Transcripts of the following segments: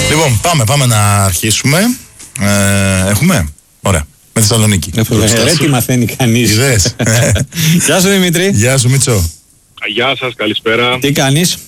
Λοιπόν, πάμε να αρχίσουμε. Έχουμε. Ωραία. Με Θεσσαλονίκη. Ρε τι μαθαίνει κανείς. Ιδέες. Γεια σου Δημήτρη. Γεια σου Μίτσο. Γεια σας, καλησπέρα. Τι κάνεις?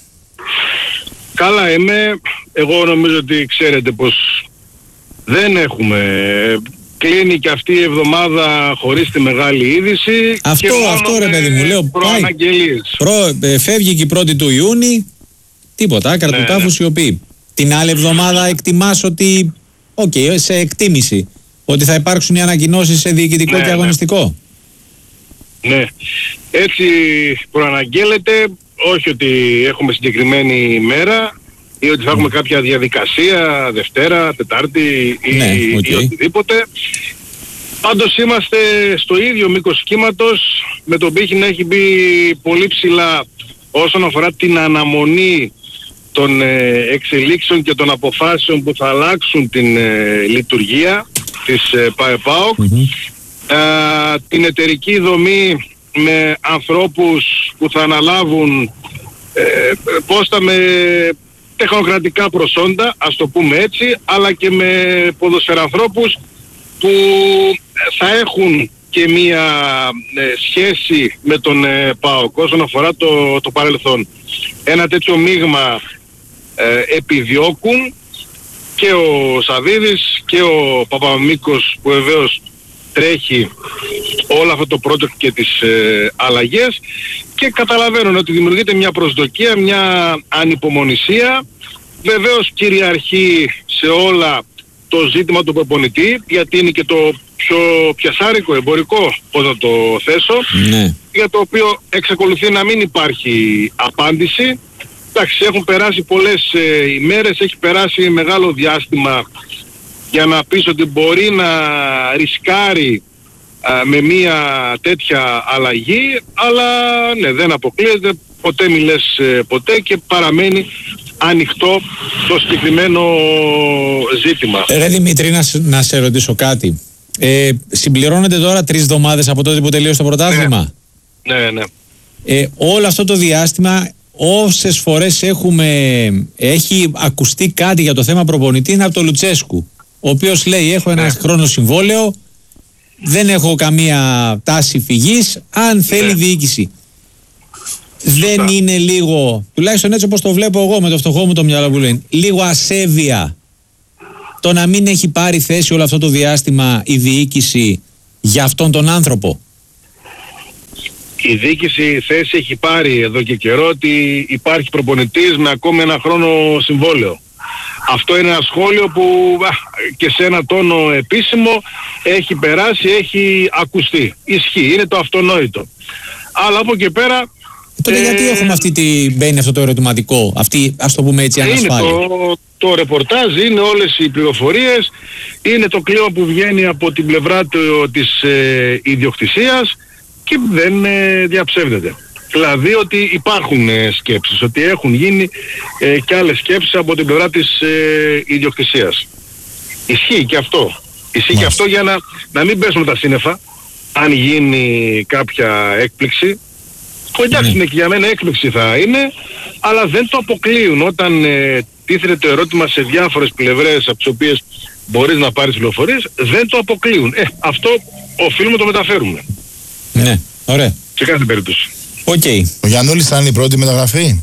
Καλά είμαι. Εγώ νομίζω ότι ξέρετε πως δεν έχουμε... Κλείνει και αυτή η εβδομάδα χωρίς τη μεγάλη είδηση. Αυτό ρε παιδί μου, λέω προαναγγελίες. Φεύγει και η 1η του Ιούνιου. Τίποτα, άκρα του τάφου σιωπή. Την άλλη εβδομάδα εκτιμάς ότι, σε εκτίμηση, ότι θα υπάρξουν οι ανακοινώσεις σε διοικητικό και αγωνιστικό. Ναι, έτσι προαναγγέλλεται, όχι ότι έχουμε συγκεκριμένη ημέρα ή ότι θα έχουμε κάποια διαδικασία Δευτέρα, Τετάρτη ή οτιδήποτε. Πάντως είμαστε στο ίδιο μήκος κύματος, με τον πύχη να έχει μπει πολύ ψηλά όσον αφορά την αναμονή των εξελίξεων και των αποφάσεων που θα αλλάξουν την λειτουργία της ΠΑΕΠΑΟΚ, την εταιρική δομή με ανθρώπους που θα αναλάβουν πόστα με τεχνοκρατικά προσόντα, ας το πούμε έτσι, αλλά και με ποδοσφαιρανθρώπους που θα έχουν και μία σχέση με τον ΠΑΟΚ όσον αφορά το παρελθόν. Ένα τέτοιο μείγμα επιδιώκουν και ο Σαβίδης και ο Παπαμίκος, που βεβαίως τρέχει όλο αυτό το project και τις αλλαγές, και καταλαβαίνουν ότι δημιουργείται μια προσδοκία, μια ανυπομονησία. Βεβαίως κυριαρχεί σε όλα το ζήτημα του προπονητή, γιατί είναι και το πιο πιασάρικο, εμπορικό, πώς να το θέσω, για το οποίο εξακολουθεί να μην υπάρχει απάντηση. Εντάξει, έχουν περάσει πολλές ημέρες, έχει περάσει μεγάλο διάστημα για να πεις ότι μπορεί να ρισκάρει με μια τέτοια αλλαγή, αλλά ναι, δεν αποκλείεται, ποτέ μη λες ποτέ, και παραμένει ανοιχτό το συγκεκριμένο ζήτημα. Ρε Δημήτρη, να σε ρωτήσω κάτι. Συμπληρώνεται τώρα 3 εβδομάδες από τότε που τελείωσε το πρωτάθλημα. Ναι. Όλο αυτό το διάστημα, όσες φορές έχει ακουστεί κάτι για το θέμα προπονητή, είναι από τον Λουτσέσκου, ο οποίος λέει: έχω ένα χρόνο συμβόλαιο, δεν έχω καμία τάση φυγής, αν θέλει διοίκηση. Δεν είναι λίγο, τουλάχιστον έτσι όπως το βλέπω εγώ με το φτωχό μου το μυαλό που λένε, λίγο ασέβεια το να μην έχει πάρει θέση όλο αυτό το διάστημα η διοίκηση για αυτόν τον άνθρωπο? Η διοίκηση θέση έχει πάρει εδώ και καιρό ότι υπάρχει προπονητής με ακόμη ένα χρόνο συμβόλαιο. Αυτό είναι ένα σχόλιο που και σε ένα τόνο επίσημο έχει περάσει, έχει ακουστεί. Ισχύει, είναι το αυτονόητο. Αλλά από και πέρα... Τότε γιατί έχουμε μπαίνει αυτό το ερωτηματικό, αυτή, ας το πούμε έτσι, ανασφάλεια? Είναι το ρεπορτάζ, είναι όλες οι πληροφορίες, είναι το κλίμα που βγαίνει από την πλευρά της ιδιοκτησίας και δεν διαψεύδεται. Δηλαδή ότι υπάρχουν σκέψεις, ότι έχουν γίνει και άλλες σκέψεις από την πλευρά της ιδιοκτησίας. Ισχύει και αυτό. Ισχύει και αυτό για να μην πέσουμε τα σύννεφα, αν γίνει κάποια έκπληξη. Που εντάξει, είναι και για μένα έκπληξη θα είναι, αλλά δεν το αποκλείουν. Όταν τίθεται το ερώτημα σε διάφορες πλευρές από τις οποίες μπορείς να πάρεις πληροφορίες, δεν το αποκλείουν. Αυτό οφείλουμε να το μεταφέρουμε. Ναι, ωραία. Σε κάθε περίπτωση. Ο Γιαννούλης θα είναι η πρώτη μεταγραφή?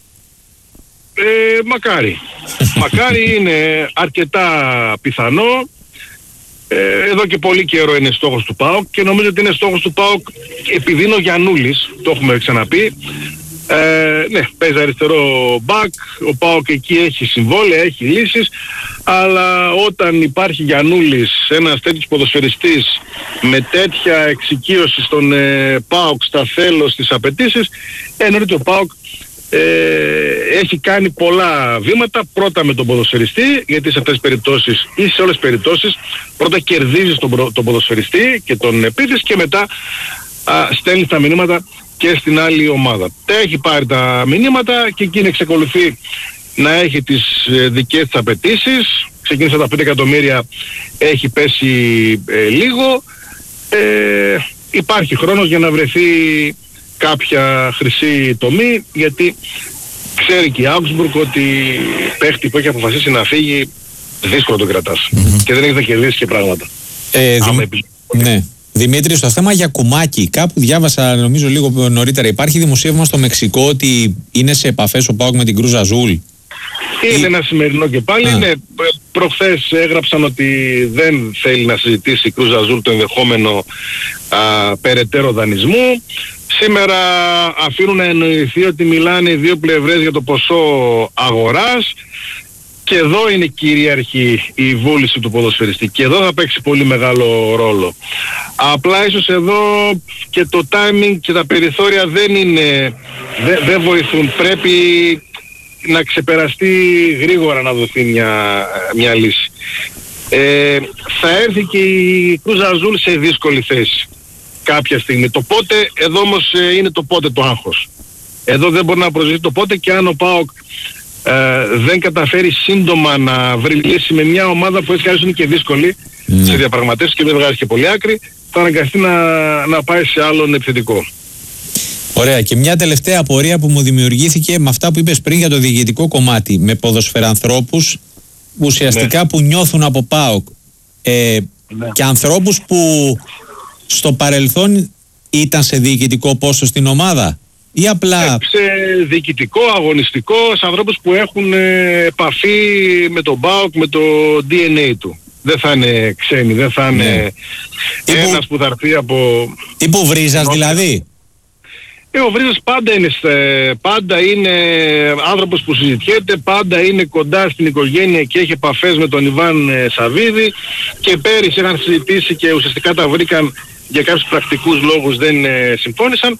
Μακάρι. Μακάρι, είναι αρκετά πιθανό. Εδώ και πολύ καιρό είναι στόχος του ΠΑΟΚ και νομίζω ότι είναι στόχος του ΠΑΟΚ επειδή είναι ο Γιαννούλης, το έχουμε ξαναπεί. Ναι, παίζει αριστερό μπακ, ο ΠΑΟΚ εκεί έχει συμβόλαια, έχει λύσεις, αλλά όταν υπάρχει Γιαννούλης, ένας τέτοιος ποδοσφαιριστής με τέτοια εξοικείωση στον ΠΑΟΚ, στα θέλω, στις απαιτήσεις, εννοείται ο ΠΑΟΚ έχει κάνει πολλά βήματα. Πρώτα με τον ποδοσφαιριστή, γιατί σε αυτές τις περιπτώσεις ή σε όλες τις περιπτώσεις πρώτα κερδίζεις τον ποδοσφαιριστή και τον επίθεση και μετά στέλνεις τα μηνύματα και στην άλλη ομάδα. Τα έχει πάρει τα μηνύματα και εκείνη εξακολουθεί να έχει τις δικές της απαιτήσεις. Ξεκίνησε τα 5 εκατομμύρια, έχει πέσει λίγο. Υπάρχει χρόνος για να βρεθεί κάποια χρυσή τομή, γιατί ξέρει και η Augsburg ότι παίχτη που έχει αποφασίσει να φύγει δύσκολο το κρατάς. Και δεν έχει να κερδίσει και πράγματα. Ναι. Δημήτρη, στο θέμα για κουμάκι, κάπου διάβασα νομίζω λίγο νωρίτερα, υπάρχει δημοσίευμα στο Μεξικό ότι είναι σε επαφές ο ΠΑΟΚ με την Κρούζ Αζούλ. Είναι ένα σημερινό και πάλι. Ναι, προχθές έγραψαν ότι δεν θέλει να συζητήσει η Κρούζ Αζούλ το ενδεχόμενο περαιτέρω δανεισμού. Σήμερα αφήνουν να εννοηθεί ότι μιλάνε οι δύο πλευρές για το ποσό αγοράς. Και εδώ είναι κυρίαρχη η βούληση του ποδοσφαιριστή και εδώ θα παίξει πολύ μεγάλο ρόλο. Απλά ίσως εδώ και το timing και τα περιθώρια δεν βοηθούν. Πρέπει να ξεπεραστεί γρήγορα να δοθεί μια λύση. Θα έρθει και η Κρούζ Αζούλ σε δύσκολη θέση κάποια στιγμή. Το πότε, εδώ όμως είναι το πότε το άγχος. Εδώ δεν μπορεί να προσδείξει το πότε και αν ο ΠΑΟΚ δεν καταφέρει σύντομα να βρει λύση με μια ομάδα που έτσι είναι και δύσκολη σε διαπραγματεύσεις και δεν βγάζει και πολύ άκρη, θα αναγκαστεί να πάει σε άλλον επιθετικό. Ωραία, και μια τελευταία απορία που μου δημιουργήθηκε με αυτά που είπες πριν για το διοικητικό κομμάτι, με ποδοσφαιρανθρώπους ουσιαστικά που νιώθουν από ΠΑΟΚ και ανθρώπους που στο παρελθόν ήταν σε διοικητικό πόστο στην ομάδα. Ή απλά... σε διοικητικό, αγωνιστικό, σε ανθρώπους που έχουν επαφή με τον ΠΑΟΚ, με το DNA του. Δεν θα είναι ξένοι, δεν θα είναι ένας που θα έρθει από... Τύπου Βρίζας δηλαδή. Ο Βρίζας πάντα είναι άνθρωπος που συζητιέται, πάντα είναι κοντά στην οικογένεια και έχει επαφές με τον Ιβάν Σαββίδη και πέρυσι είχαν συζητήσει και ουσιαστικά τα βρήκαν για κάποιους πρακτικούς λόγους, δεν συμφώνησαν.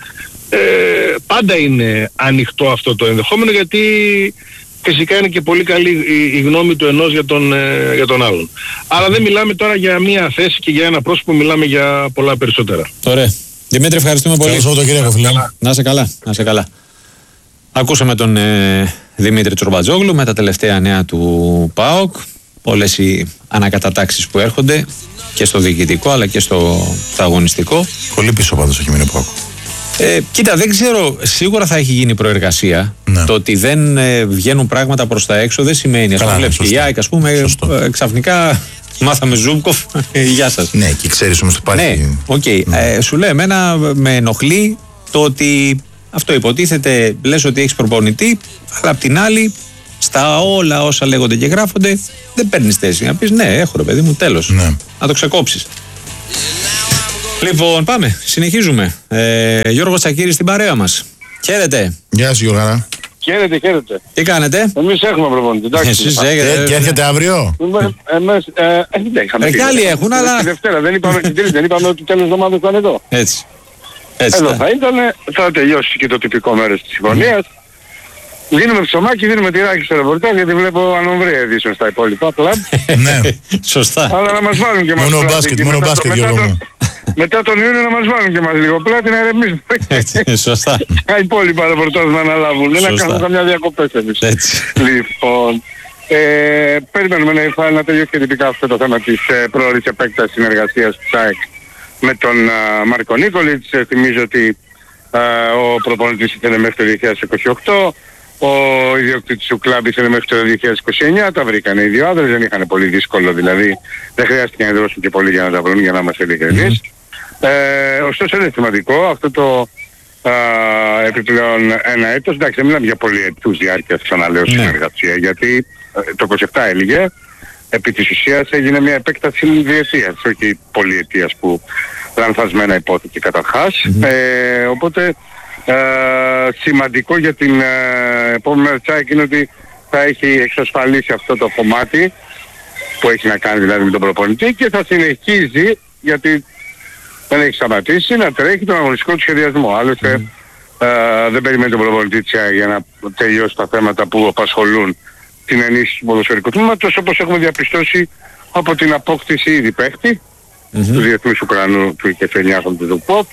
Πάντα είναι ανοιχτό αυτό το ενδεχόμενο γιατί φυσικά είναι και πολύ καλή η γνώμη του ενός για τον άλλον. Αλλά δεν μιλάμε τώρα για μία θέση και για ένα πρόσωπο, μιλάμε για πολλά περισσότερα. Ωραία. Δημήτρη, ευχαριστούμε πολύ. Να είσαι καλά, να είσαι καλά. Ακούσαμε τον Δημήτρι Τσορμπατζόγλου με τα τελευταία νέα του ΠΑΟΚ. Όλες οι ανακατατάξεις που έρχονται και στο διοικητικό αλλά και στο αγωνιστικό. Πολύ πίσω πάντως έχει μείνει ο ΠΑΟΚ. Κοίτα, δεν ξέρω, σίγουρα θα έχει γίνει προεργασία. Ναι. Το ότι δεν βγαίνουν πράγματα προς τα έξω δεν σημαίνει. Ας πούμε, βλέπεις και η ΑΕΚ, ας πούμε, ξαφνικά μάθαμε Ζούμπκοφ, γεια σας. Ναι, και ξέρεις όμως ότι υπάρχει. Ναι, οκ. Σου λέω, εμένα με ενοχλεί το ότι αυτό υποτίθεται, λες ότι έχεις προπονητή, αλλά απ' την άλλη, στα όλα όσα λέγονται και γράφονται, δεν παίρνεις θέση. Να πεις, ναι, έχω ρε παιδί μου, τέλος. Ναι. Να το ξεκόψεις. Λοιπόν, πάμε. Συνεχίζουμε. Γιώργος Τσακύρης στην παρέα μας. Χαίρετε. Γεια σου, Γιώργαρα. Χαίρετε. Τι κάνετε? Εμείς έχουμε προπονητή. Εσείς έχετε. Και έρχεται αύριο. Δεν είχαμε. Και άλλοι έχουν, αλλά. Τη Δευτέρα δεν είπαμε ότι τέλος εβδομάδας ήταν εδώ. Έτσι. Εδώ θα ήταν, θα τελειώσει και το τυπικό μέρος της συμφωνίας. Δίνουμε ψωμάκι, δίνουμε τυράκι στο ρεπορτάζ γιατί βλέπω ανομβρία ειδήσεων στα υπόλοιπα κλαμπ. Ναι. Σωστά. Αλλά να μας βάλουν και μας πλάτη. Μόνο μπάσκετ, Γιώργο. Μετά τον Ιούνιο να μας βάλουν και μας λίγο πλάτη να ηρεμήσουμε. Σωστά. Τα υπόλοιπα ρεπορτάζ να αναλάβουν. Δεν να κάνουν καμιά διακοπές εμείς. Λοιπόν, περιμένουμε να τελειώσει και τυπικά αυτό το θέμα της πρόορης επέκτασης συνεργασίας της ΑΕΚ με τον Μάρκο Νίκολιτς. Θυμίζω ότι ο προπονητής ήθελε μέχρι το 2028, ο ιδιοκτήτης του κλαμπ ήθελε μέχρι το 2029, τα βρήκαν οι δύο άντρες, δεν είχαν πολύ δύσκολο δηλαδή, δεν χρειάστηκε να δώσουν και πολύ για να τα βρουν, για να είμαστε ειλικρινείς. Ωστόσο είναι σημαντικό αυτό το επιπλέον ένα έτος, εντάξει δεν μιλάμε για πολυετούς διάρκειας ξαναλέω συνεργασία, γιατί το 27 έλεγε, επί της ουσίας έγινε μια επέκταση διετίας, όχι πολυετίας που λανθασμένα υπόθηκε καταρχάς. Οπότε σημαντικό για την επόμενη τσάκη είναι ότι θα έχει εξασφαλίσει αυτό το κομμάτι που έχει να κάνει δηλαδή με τον προπονητή και θα συνεχίζει γιατί δεν έχει σταματήσει να τρέχει τον αγωνιστικό του σχεδιασμό. Άλλωστε δεν περιμένει τον προπονητή για να τελειώσει τα θέματα που απασχολούν την ενίσχυση του ποδοσφαιρικού τμήματος, όπως έχουμε διαπιστώσει από την απόκτηση ήδη παίχτη του Διεθνούς Ουκρανού του 29 του ΠΟΠ.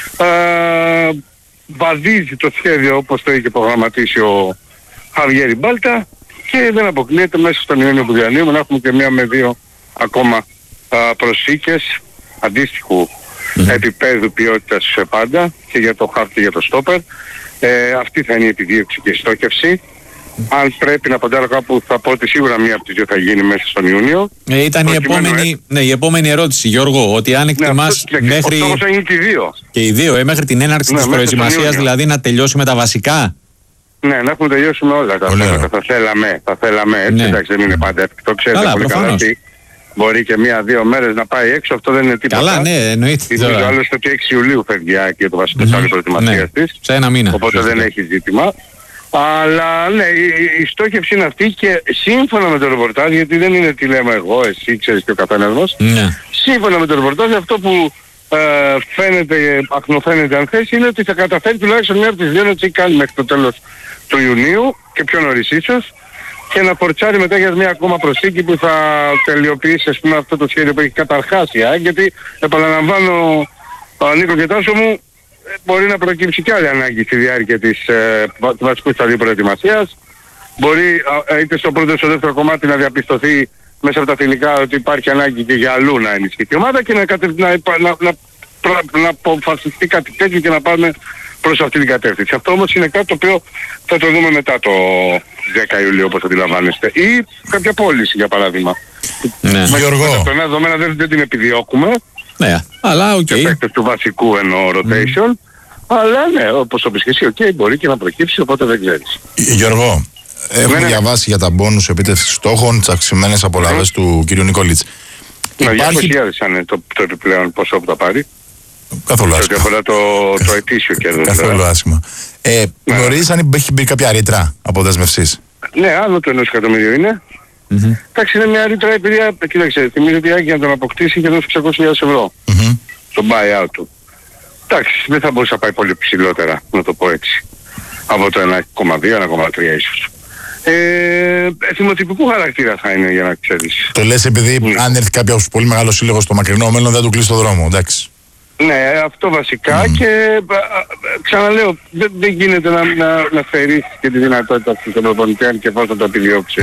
Βαδίζει το σχέδιο όπως το είχε προγραμματίσει ο Χαβιέρη Μπάλτα και δεν αποκλείεται μέσα στον Ιούνιο που διανύουμε να έχουμε και μία με δύο ακόμα προσθήκες αντίστοιχου επίπεδου ποιότητας πάντα και για το half και για το stopper. Αυτή θα είναι η επιδίωξη και η στόχευση. Αν πρέπει να ποντάρω κάπου, θα πω ότι σίγουρα μία από τις δύο θα γίνει μέσα στον Ιούνιο. Ήταν η επόμενη ερώτηση, Γιώργο, ότι αν εκτιμάς μέχρι... Ο στόχος θα είναι και οι δύο. Και οι δύο, μέχρι την έναρξη της προετοιμασίας, δηλαδή να τελειώσει με τα βασικά. Ναι, να έχουμε τελειώσει με όλα τα θέματα. Θα θέλαμε έτσι, εντάξει, δεν είναι πάντα εύκολο. Ξέρετε πολύ καλά ότι μπορεί και 1-2 μέρες να πάει έξω, αυτό δεν είναι τίποτα. Καλά, ναι, εννοείται. Νομίζω άλλωστε ότι 6 Ιουλίου φεύγει και το βασικό στάδιο προετοιμασίας της. Σε ένα μήνα. Οπότε δεν έχει ζήτημα. Αλλά ναι, η στόχευση είναι αυτή και σύμφωνα με το ρεπορτάζ, γιατί δεν είναι τι λέμε εγώ, εσύ ξέρεις και ο καθένας μας, σύμφωνα με το ρεπορτάζ αυτό που αχνοφαίνεται αν θες είναι ότι θα καταφέρει τουλάχιστον μια από τις δύο να τις κάνει μέχρι το τέλος του Ιουνίου και πιο νωρίς ίσως και να φορτσάρει μετά για μια ακόμα προσθήκη που θα τελειοποιήσει ας πούμε αυτό το σχέδιο που έχει καταρχάσει γιατί επαναλαμβάνω Νίκο και Τάσο μου μπορεί να προκύψει και άλλη ανάγκη στη διάρκεια του βασικού σταδίου προετοιμασίας. Μπορεί είτε στο πρώτο ή στο δεύτερο κομμάτι να διαπιστωθεί μέσα από τα φιλικά ότι υπάρχει ανάγκη και για αλλού να ενισχυθεί η ομάδα και να αποφασιστεί κάτι τέτοιο και να πάμε προς αυτή την κατεύθυνση. Αυτό όμως είναι κάτι το οποίο θα το δούμε μετά το 10 Ιουλίου όπως αντιλαμβάνεστε. Ή κάποια πώληση για παράδειγμα. Ναι. Γιώργο. Τον ένα δεδομένα δεν την επιδιώκουμε. Ναι, αλλά οκ. Και παίκτες του βασικού εννοώ rotation. Αλλά ναι, όπως το πεις και εσύ, μπορεί και να προκύψει, οπότε δεν ξέρεις. Γιώργο, έχουμε διαβάσει για τα μπόνους επίτευξης στόχων, τις αυξημένες απολαύες του κ. Νικολίτς. Υπάρχει... 200.000 είναι το επιπλέον ποσό που θα πάρει. Καθόλου άσχημα. Σε ό,τι αφορά το ετήσιο κέρδος. Καθόλου άσχημα. Γνωρίζεις αν έχει μπει κάποια ρήτρα αποδέσμευσης? Ναι, άνω του 1 εκατομμυρίου είναι. Εντάξει, είναι μια ρήτρα επειδή, κοίταξε, θυμίζω ότι η Άκη να τον αποκτήσει και δώσει 600.000 ευρώ. Το buyout του. Εντάξει, δεν θα μπορούσε να πάει πολύ ψηλότερα, να το πω έτσι. Από το 1,2-1,3 ίσως. Εθιμοτυπικού χαρακτήρα θα είναι για να ξέρεις. Το λες επειδή αν έρθει κάποιος πολύ μεγάλο σύλλογος στο μακρινό μέλλον δεν του κλείσει το δρόμο, εντάξει. Ναι, αυτό βασικά και ξαναλέω, δεν γίνεται να φέρεις και τη δυνατότητα στον προπονητή αν και εφόσον το επιδιώξει.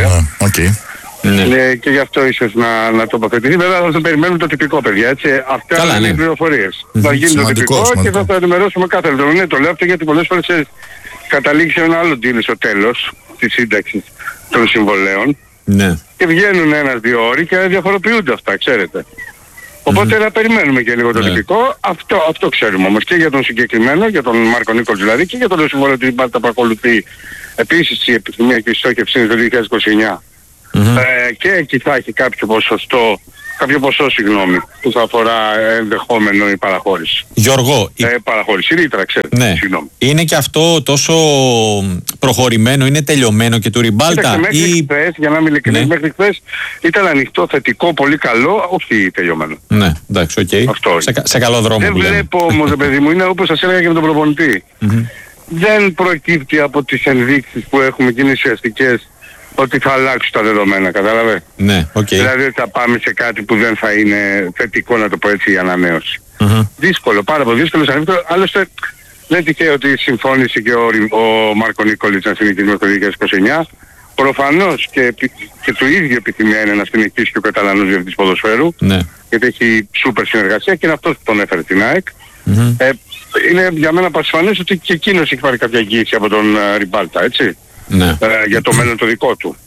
Και γι' αυτό ίσως να τοποθετηθεί. Βέβαια θα το περιμένουμε το τυπικό, παιδιά, έτσι. Αυτά είναι οι πληροφορίες. Θα γίνει το τυπικό και θα το ενημερώσουμε κάθε λεπτό. Ναι, το λέω αυτό γιατί πολλές φορές καταλήξει σε ένα άλλο deal στο τέλος της σύνταξης των συμβολέων. Ναι. Και βγαίνουν 1-2 ώρες και διαφοροποιούνται αυτά, ξέρετε. Οπότε να περιμένουμε και λίγο το τυπικό. Αυτό ξέρουμε όμως και για τον συγκεκριμένο, για τον Μάρκο Νίκολ δηλαδή και για τον συμβόλαιο της Μπάρτα που ακολουθεί επίσης η επιθυμία και η στόχευση είναι το 2029. Και εκεί θα έχει κάποιο ποσό που θα αφορά ενδεχόμενο η παραχώρηση. Γιώργο, παραχώρηση, ρήτρα, ξέρετε. Ναι. Είναι και αυτό τόσο προχωρημένο, είναι τελειωμένο και του Ριμπάλτα? Μέχρι χθες, για να μην ειλικρινείς, μέχρι χθες ήταν ανοιχτό, θετικό, πολύ καλό, όχι τελειωμένο. Ναι, εντάξει, οκ. Σε καλό δρόμο. Δεν βλέπω όμως, παιδί μου, είναι όπως σας έλεγα και με τον προπονητή. Δεν προκύπτει από τις ενδείξεις που έχουμε και είναι ουσιαστικές ότι θα αλλάξουν τα δεδομένα, κατάλαβε. Ναι, Δηλαδή ότι θα πάμε σε κάτι που δεν θα είναι θετικό, να το πω έτσι, η ανανέωση. Δύσκολο, πάρα πολύ δύσκολο. Άλλωστε δεν τυχαίο ότι συμφώνησε και ο Μάρκο Νίκολιτς να συνεχίσει με το 2029. Προφανώς και του ίδιου επιθυμία είναι να συνεχίσει και ο Καταλανός διευθυντής ποδοσφαίρου. Γιατί έχει σούπερ συνεργασία και είναι αυτός που τον έφερε στην ΑΕΚ. Είναι για μένα πασφανές ότι και εκείνος έχει πάρει κάποια εγγύηση από τον Ριμπάλτα, έτσι. Για το μέλλον το δικό του.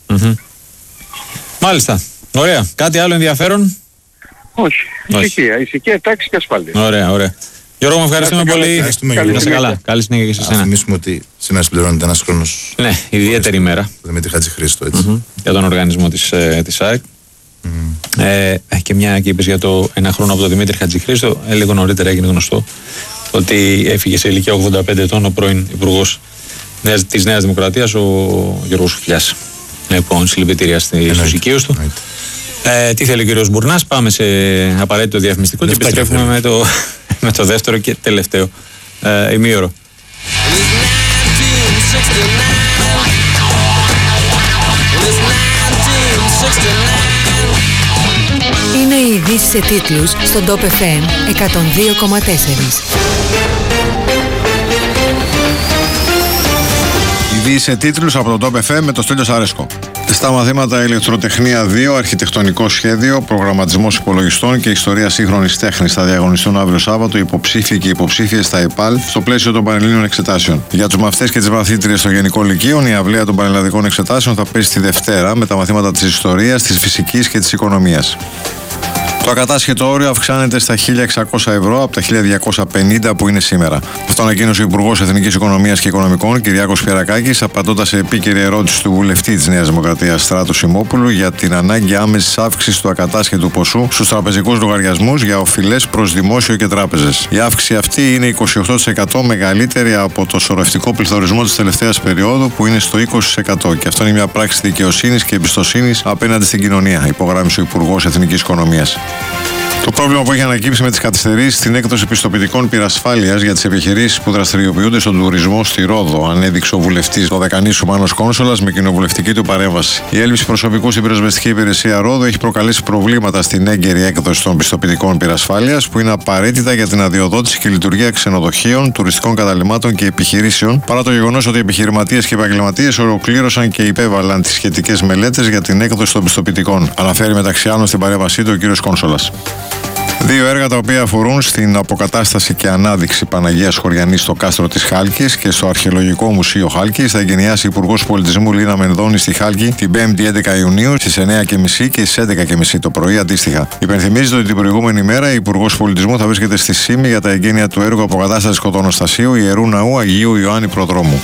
Μάλιστα. Ωραία. Κάτι άλλο ενδιαφέρον? Όχι. Ησυχία, τάξη και ασφάλεια. Ωραία. Γιώργο, μου ευχαριστούμε πολύ. Καλή συνέχεια και σε εσένα. Να θυμίσουμε ότι σήμερα συμπληρώνεται ένας χρόνος. Ναι, ιδιαίτερη ημέρα. Δημήτρη Χατζηχρήστο, έτσι. Για τον οργανισμό της ΑΕΚ. Και μια και είπες για το ένα χρόνο από τον Δημήτρη Χατζηχρήστο, λίγο νωρίτερα έγινε γνωστό ότι έφυγε σε ηλικία 85 ετών ο πρώην υπουργός της Νέας Δημοκρατίας, ο Γιώργος Χουφλιάς. Λοιπόν, συλληπιτήρια στους οικείους του. Τι θέλει ο κύριος Μπουρνάς? Πάμε σε απαραίτητο διαφημιστικό και επιστρέφουμε με το δεύτερο και τελευταίο ημίωρο. Είναι οι ειδήσεις σε τίτλους στον Top FM 102,4. Ειδήσεις σε τίτλους από τον Top FM με τον Στέλιο Σαρέσκο. Στα μαθήματα Ηλεκτροτεχνία 2, Αρχιτεκτονικό Σχέδιο, Προγραμματισμός Υπολογιστών και Ιστορία Σύγχρονης Τέχνης θα διαγωνιστούν αύριο Σάββατο υποψήφιοι και υποψήφιες στα ΕΠΑΛ στο πλαίσιο των Πανελλήνιων Εξετάσεων. Για τους μαθητές και τις μαθήτριες των Γενικών Λυκείων, η αυλαία των Πανελλαδικών Εξετάσεων θα πέσει τη Δευτέρα με τα μαθήματα της Ιστορίας, της Φυσικής και της Οικονομίας. Το ακατάσχετο όριο αυξάνεται στα 1.600 ευρώ από τα 1.250 που είναι σήμερα. Αυτό ανακοίνωσε ο Υπουργός Εθνικής Οικονομίας και Οικονομικών, Κυριάκος Πιερακάκης, απαντώντας σε επίκαιρη ερώτηση του βουλευτή της Νέας Δημοκρατίας Στράτου Σιμόπουλου για την ανάγκη άμεσης αύξησης του ακατάσχετου ποσού στους τραπεζικούς λογαριασμούς για οφειλές προς δημόσιο και τράπεζες. Η αύξηση αυτή είναι 28% μεγαλύτερη από το σωρευτικό πληθωρισμό της τελευταίας περίοδου που είναι στο 20%. Και αυτό είναι μια πράξη δικαιοσύνης και εμπιστοσύνης απέναντι στην κοινωνία, υπογράμμισε ο Υπουργός Εθνικής Οικονομίας. Το πρόβλημα που έχει ανακύψει με τις καθυστερήσεις στην έκδοση πιστοποιητικών πυρασφάλειας για τις επιχειρήσεις που δραστηριοποιούνται στον τουρισμό στη Ρόδο, ανέδειξε ο βουλευτής Δωδεκανήσου Μάνος Κόνσολας με κοινοβουλευτική του παρέμβαση. Η έλλειψη προσωπικού στην πυροσβεστική υπηρεσία Ρόδο έχει προκαλέσει προβλήματα στην έγκαιρη έκδοση των πιστοποιητικών πυρασφάλειας που είναι απαραίτητα για την αδειοδότηση και λειτουργία ξενοδοχείων, τουριστικών καταλυμάτων και επιχειρήσεων, παρά το γεγονός ότι οι επιχειρηματίες και επαγγελματίες ολοκλήρωσαν και υπέβαλαν τις σχετικές μελέτες για την έκδοση των πιστοποιητικών. Αναφέρει μεταξύ άλλων στην παρέμβασή του ο κ. Κόνσολας. Δύο έργα τα οποία αφορούν στην αποκατάσταση και ανάδειξη Παναγίας Χωριανής στο κάστρο της Χάλκης και στο Αρχαιολογικό Μουσείο Χάλκης θα εγκαινιάσει η Υπουργός Πολιτισμού Λίνα Μενδώνη στη Χάλκη την 5η 11 Ιουνίου στις 9.30 και στις 11.30 το πρωί αντίστοιχα. Υπενθυμίζεται ότι την προηγούμενη μέρα η Υπουργός Πολιτισμού θα βρίσκεται στη Σύμη για τα εγγένεια του έργου αποκατάστασης Κοτονοστασίου Ιερού Ναού Αγίου Ιωάννη Προδρόμου.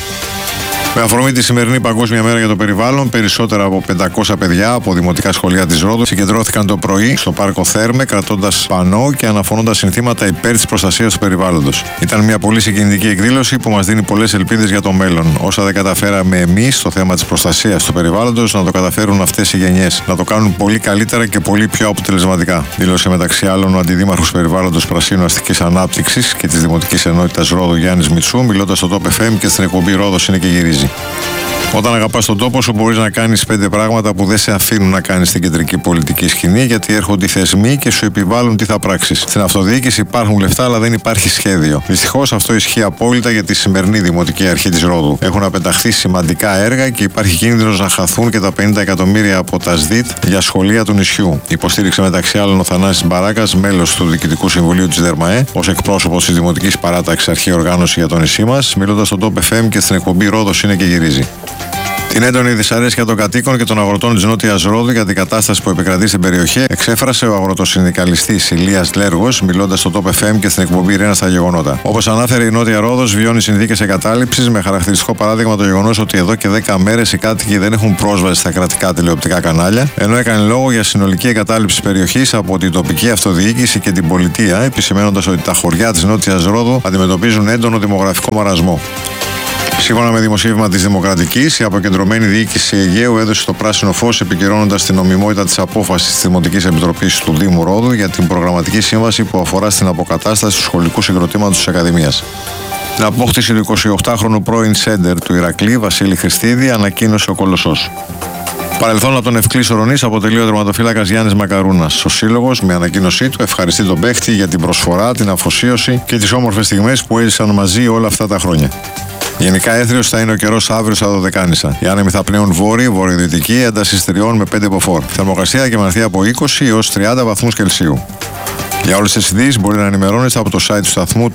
Με αφορμή τη σημερινή Παγκόσμια Μέρα για το Περιβάλλον, περισσότερα από 500 παιδιά από δημοτικά σχολεία της Ρόδου συγκεντρώθηκαν το πρωί στο πάρκο Θέρμε, κρατώντας πανό και αναφωνώντας συνθήματα υπέρ της προστασίας του περιβάλλοντος. Ήταν μια πολύ συγκινητική εκδήλωση που μας δίνει πολλές ελπίδες για το μέλλον. Όσα δεν καταφέραμε εμείς στο θέμα της προστασίας του περιβάλλοντος, να το καταφέρουν αυτές οι γενιές. Να το κάνουν πολύ καλύτερα και πολύ πιο αποτελεσματικά. Δήλωσε μεταξύ άλλων ο Αντιδήμαρχος Περιβάλλοντος Πρασίνου Αστικής Ανάπτυξης και της Δημοτικής Ενότητας Ρόδου Γιάννης Μιτσού, μιλώντας στο Top FM και στην εκπομπή Ρόδος είναι και γυρίζει. Όταν αγαπάς τον τόπο σου, μπορείς να κάνεις 5 πράγματα που δεν σε αφήνουν να κάνεις στην κεντρική πολιτική σκηνή, γιατί έρχονται οι θεσμοί και σου επιβάλλουν τι θα πράξεις. Στην αυτοδιοίκηση υπάρχουν λεφτά, αλλά δεν υπάρχει σχέδιο. Δυστυχώς αυτό ισχύει απόλυτα για τη σημερινή Δημοτική Αρχή της Ρόδου. Έχουν απεταχθεί σημαντικά έργα και υπάρχει κίνδυνος να χαθούν και τα 50 εκατομμύρια από τα ΣΔΙΤ για σχολεία του νησιού. Υποστήριξε μεταξύ άλλων ο Θανάσης Μπαράκας, μέλος του Διοικητικού Συμβουλίου της ΔΕΡΜΑΕ, ως εκπρόσωπος της Δημοτικής Παράταξης Αρχή Οργάνωση για το νησί μας, μιλώντας στο Top FM και στην εκπομπή Ρόδος είναι και γυρίζει. Την έντονη δυσαρέσκεια των κατοίκων και των αγροτών της Νότιας Ρόδου για την κατάσταση που επικρατεί στην περιοχή εξέφρασε ο αγροτοσυνδικαλιστής Ηλίας Λέργος, μιλώντας στο Top FM και στην εκπομπή Ρένα στα Γεγονότα. Όπως ανάφερε, η Νότια Ρόδος βιώνει συνθήκες εγκατάλειψης, με χαρακτηριστικό παράδειγμα το γεγονός ότι εδώ και 10 μέρες οι κάτοικοι δεν έχουν πρόσβαση στα κρατικά τηλεοπτικά κανάλια, ενώ έκανε λόγο για συνολική εγκατάλειψη της περιοχής από την τοπική αυτοδιοίκηση και την πολιτεία, επισημαίνοντας ότι τα χωριά της Νότιας Ρόδου αντιμετωπίζουν έντονο δημογραφικό μαρασμό. Σύμφωνα με δημοσίευμα της Δημοκρατικής, η αποκεντρωμένη διοίκηση Αιγαίου έδωσε το πράσινο φως επικυρώνοντας την νομιμότητα της απόφασης της Δημοτικής Επιτροπής του Δήμου Ρόδου για την προγραμματική σύμβαση που αφορά στην αποκατάσταση του σχολικού συγκροτήματος της Ακαδημίας. Την απόκτηση του 28χρονου πρώην σέντερ του Ηρακλή, Βασίλη Χριστίδη, ανακοίνωσε ο Κολοσσός. Παρελθόν από τον Ευκλής Ορονής αποτελεί ο τερματοφύλακας Γιάννης Μακαρούνας. Ο σύλλογος, με ανακοίνωσή του, ευχαριστεί τον παίχτη για την προσφορά, την αφοσίωση και τις όμορφες στιγμές που έζησαν μαζί όλα αυτά τα χρόνια. Γενικά έθριος θα είναι ο καιρός αύριο στα Δωδεκάνησα. Οι άνεμοι θα πνέουν βόρειο-βορειοδυτική, ένταση τριών με 5 μποφόρ. Θερμοκρασία θα κυμανθεί από 20 έως 30 βαθμούς Κελσίου. Για όλες τις ειδήσεις μπορεί να ενημερώνεστε από το site του σταθμού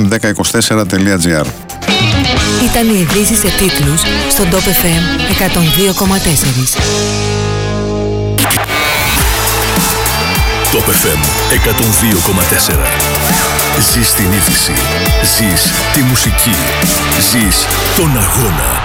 topfm1024.gr. Ήταν οι ειδήσεις σε τίτλους στον Top FM 102,4. Top FM 102,4. Ζεις την είδηση, ζεις τη μουσική, ζεις τον αγώνα.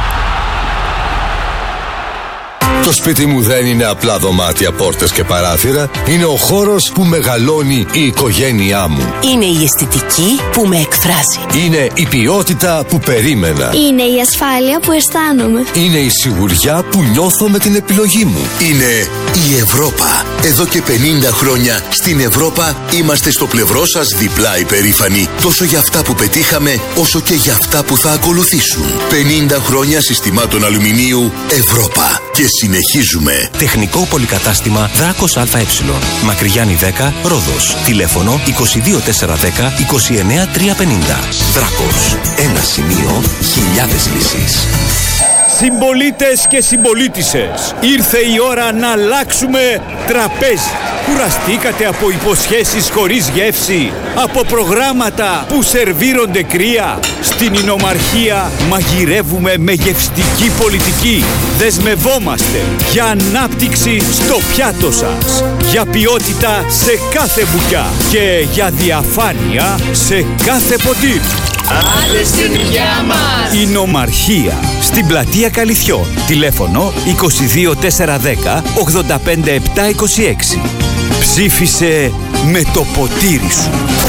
Το σπίτι μου δεν είναι απλά δωμάτια, πόρτες και παράθυρα. Είναι ο χώρος που μεγαλώνει η οικογένειά μου. Είναι η αισθητική που με εκφράζει. Είναι η ποιότητα που περίμενα. Είναι η ασφάλεια που αισθάνομαι. Είναι η σιγουριά που νιώθω με την επιλογή μου. Είναι η Ευρώπα. Εδώ και 50 χρόνια στην Ευρώπα είμαστε στο πλευρό σας διπλά υπερήφανοι. Τόσο για αυτά που πετύχαμε, όσο και για αυτά που θα ακολουθήσουν. 50 χρόνια συστημάτων αλουμινίου Ευρώπα. Και συνεχίζουμε. Τεχνικό πολυκατάστημα Δράκος ΑΕ. Μακρυγιάννη 10, Ρόδος. Τηλέφωνο 22410 29350. Δράκος. Ένα σημείο, χιλιάδες λύσεις. Συμπολίτες και συμπολίτισσες, ήρθε η ώρα να αλλάξουμε τραπέζι. Κουραστήκατε από υποσχέσεις χωρίς γεύση, από προγράμματα που σερβίρονται κρύα? Στην Ινομαρχία μαγειρεύουμε με γευστική πολιτική. Δεσμευόμαστε για ανάπτυξη στο πιάτο σας, για ποιότητα σε κάθε μπουκιά και για διαφάνεια σε κάθε ποτήρι. Άντε στην υγειά μας! Ινομαρχία, στην πλατεία Καλυθιών. Τηλέφωνο 22410 85726. Ψήφισε με το ποτήρι σου.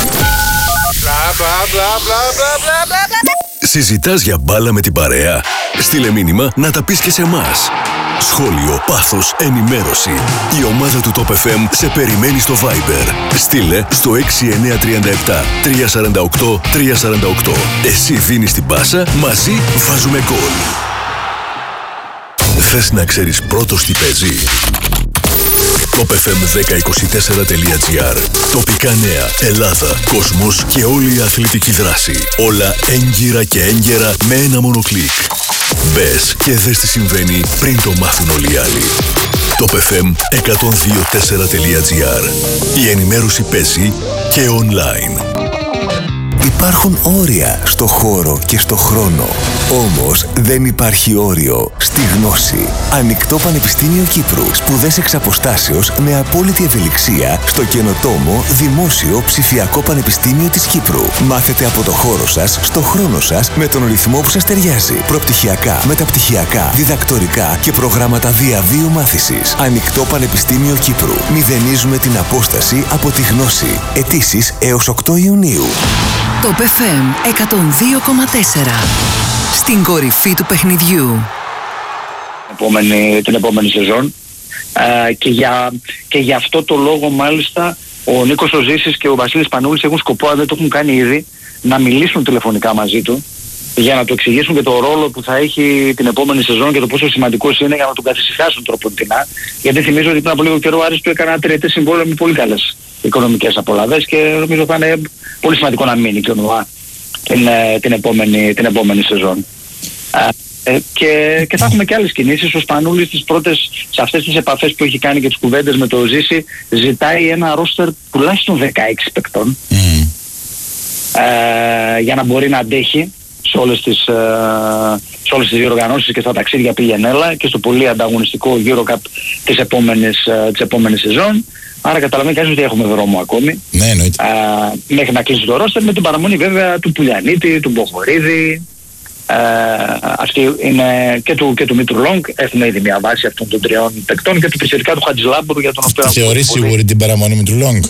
Συζητάς για μπάλα με την παρέα? Στείλε μήνυμα να τα πεις και σε εμάς. Σχόλιο, πάθος, ενημέρωση. Η ομάδα του Top FM σε περιμένει στο Viber. Στείλε στο 6937 348 348. Εσύ δίνεις την πάσα, μαζί βάζουμε γκολ. Θες να ξέρεις πρώτος τι παίζει? topfm1024.gr. Τοπικά νέα, Ελλάδα, κόσμος και όλη η αθλητική δράση. Όλα έγκυρα και έγκαιρα με ένα μόνο κλικ. Μπες και δες τι συμβαίνει πριν το μάθουν όλοι οι άλλοι. topfm1024.gr. Η ενημέρωση παίζει και online. Υπάρχουν όρια στο χώρο και στο χρόνο. Όμως δεν υπάρχει όριο στη γνώση. Ανοιχτό Πανεπιστήμιο Κύπρου. Σπουδές εξ αποστάσεως με απόλυτη ευελιξία στο καινοτόμο Δημόσιο Ψηφιακό Πανεπιστήμιο της Κύπρου. Μάθετε από το χώρο σας, στο χρόνο σας, με τον ρυθμό που σας ταιριάζει. Προπτυχιακά, μεταπτυχιακά, διδακτορικά και προγράμματα διαβίου μάθησης. Ανοιχτό Πανεπιστήμιο Κύπρου. Μηδενίζουμε την απόσταση από τη γνώση. Αιτήσεις έως 8 Ιουνίου. Top FM 102,4. Στην κορυφή του παιχνιδιού. Την επόμενη σεζόν. Και για αυτό το λόγο μάλιστα ο Νίκος ο Ζήσης και ο Βασίλης Πανούλης έχουν σκοπό, αν δεν το έχουν κάνει ήδη, να μιλήσουν τηλεφωνικά μαζί του για να του εξηγήσουν και το ρόλο που θα έχει την επόμενη σεζόν και το πόσο σημαντικός είναι για να τον καθησυχάσουν τροποντινά. Γιατί θυμίζω ότι πριν από λίγο καιρό ο Άρης του έκανε ένα τριετές συμβόλαιο με πολύ καλές οικονομικές απολαβές και νομίζω θα είναι πολύ σημαντικό να μείνει και ο ΝΟΑ την επόμενη σεζόν. Και θα έχουμε και άλλες κινήσεις. Ο Σπανούλης στις πρώτες, σε αυτές τις επαφές που έχει κάνει και τις κουβέντες με το Ζήση, ζητάει ένα ρόστερ τουλάχιστον 16 παικτών για να μπορεί να αντέχει σε όλες τις διοργανώσεις και στα ταξίδια πήγαινε έλα και στο πολύ ανταγωνιστικό EuroCup της επόμενης σεζόν. Άρα καταλαβαίνει κανείς ότι έχουμε δρόμο ακόμη. Ναι, εννοείται. Μέχρι να κλείσει το ρόστερ, με την παραμονή βέβαια του Πουλιανίτη, του Μποχορίδη. Αυτή είναι και του Μήτρου Λόγκ. Έχουμε ήδη μια βάση αυτών των τριών παικτών και του φυσικά του Χατζηλάμπουρου για τον οποίο... Θεωρείς σίγουρη την παραμονή Μήτρου Λόγκ?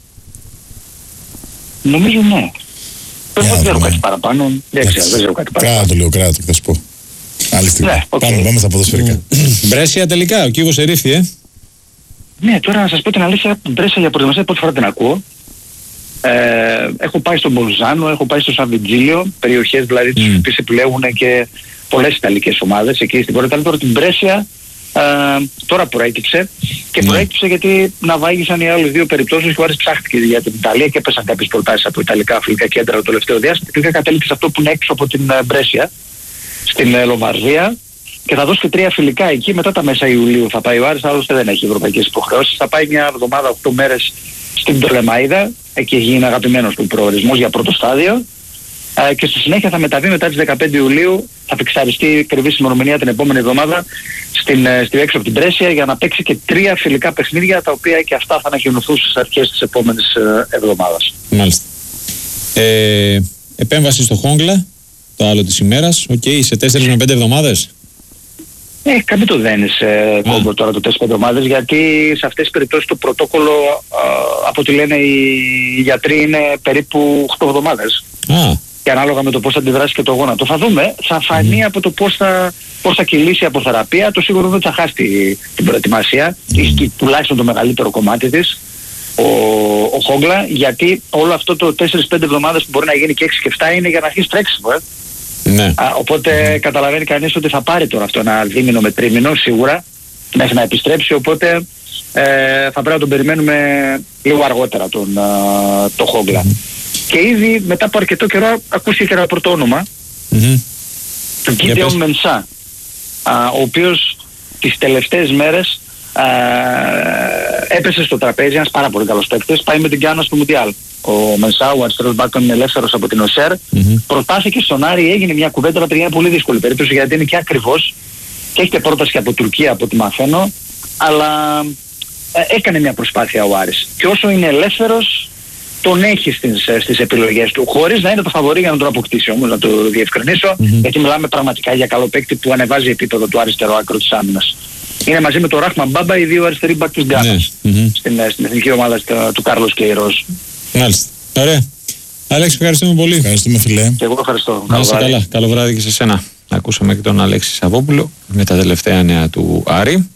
Νομίζω ναι. Δεν ξέρω κάτι παραπάνω. Δεν ξέρω κάτι παραπάνω. Κράτο, θα σου πω. Άλλη στιγμή. Πάμε στα ποδοσφαιρικά. Μπρέσια τελικά, ο κύβος ερήφθη, Ναι, τώρα να σας πω την αλήθεια, Μπρέσια για προετοιμασία πρώτη φορά την ακούω. Έχω πάει στον Μπολζάνο, έχω πάει στο Σαν Βιτζίλιο, περιοχές δηλαδή τις οποίες επιλέγουν και πολλές ιταλικές ομάδες εκεί στην Πόρτα. Τώρα την Μπρέσια τώρα προέκυψε και προέκυψε γιατί ναυάγησαν οι άλλες δύο περιπτώσεις και ο Άρης ψάχτηκε για την Ιταλία και έπεσαν κάποιες προτάσεις από ιταλικά αθλητικά κέντρα το τελευταίο διάστημα και κατέληξε σε αυτό που είναι έξω από την Μπρέσια, στην Λομβαρδία. Και θα δώσει και 3 φιλικά εκεί, μετά τα μέσα Ιουλίου θα πάει ο Άρης, άλλωστε δεν έχει ευρωπαϊκές υποχρεώσεις. Θα πάει μια εβδομάδα, 8 μέρες στην Πτολεμαΐδα, εκεί γίνει αγαπημένος του προορισμός για πρώτο στάδιο. Και στη συνέχεια θα μεταβεί μετά τις 15 Ιουλίου, θα φιξαριστεί η ακριβή ημερομηνία την επόμενη εβδομάδα στη έξω από την Πρέσια για να παίξει και 3 φιλικά παιχνίδια, τα οποία και αυτά θα ανακοινωθούν στις αρχές της επόμενης εβδομάδας. Μάλιστα. Επέμβαση στο Χόγκλα, το άλλο της ημέρας, σε 4 με 5 εβδομάδες. Καμί το δένει κόμπο τώρα το 4-5 εβδομάδες, γιατί σε αυτές τις περιπτώσεις το πρωτόκολλο από ό,τι λένε οι γιατροί είναι περίπου 8 εβδομάδες. Και ανάλογα με το πώς θα αντιδράσει και το γόνατο. Θα δούμε, θα φανεί από το πώς θα κυλήσει από θεραπεία. Το σίγουρο είναι ότι θα χάσει την προετοιμασία, ή τουλάχιστον το μεγαλύτερο κομμάτι της, ο Χόγκλα, γιατί όλο αυτό το 4-5 εβδομάδες που μπορεί να γίνει και 6 και 7 είναι για να αρχίσει τρέξιμο. Ναι. Οπότε καταλαβαίνει κανείς ότι θα πάρει τώρα αυτό ένα δίμηνο με τρίμηνο σίγουρα μέχρι να επιστρέψει, οπότε θα πρέπει να τον περιμένουμε λίγο αργότερα το Χόγκλα. Και ήδη μετά από αρκετό καιρό ακούστηκε και ένα πρώτο όνομα, του Γκίντεον Μενσά, ο οποίος τις τελευταίες μέρες έπεσε στο τραπέζι, ένας πάρα πολύ καλός παίκτης, πάει με την Γκάνα στο Μουντιάλ. Ο Μενσάου, ο αριστερός μπακ, είναι ελεύθερος από την ΟΣΕΡ. Προτάθηκε στον Άρη, έγινε μια κουβέντα, αλλά παιδιά είναι πολύ δύσκολη περίπτωση γιατί είναι και ακριβώς και έχει και πρόταση και από Τουρκία, από ό,τι μαθαίνω, αλλά έκανε μια προσπάθεια ο Άρης. Και όσο είναι ελεύθερος, τον έχει στις επιλογές του, χωρίς να είναι το φαβορί για να τον αποκτήσει όμως, να το διευκρινίσω, γιατί μιλάμε πραγματικά για καλό παίκτη που ανεβάζει επίπεδο του αριστερό άκρο της άμυνας. Είναι μαζί με τον Ράχμαν Μπάμπα οι δύο αριστεροί μπακ της Γκάνας στην εθνική ομάδα του Κάρλος Κεϊρός. Μάλιστα. Ωραία. Αλέξη, ευχαριστούμε πολύ. Ευχαριστούμε, φιλέ. Και εγώ ευχαριστώ. Να είσαι καλά. Καλό βράδυ και σε σένα. Ακούσαμε και τον Αλέξη Σαββόπουλο με τα τελευταία νέα του Άρη.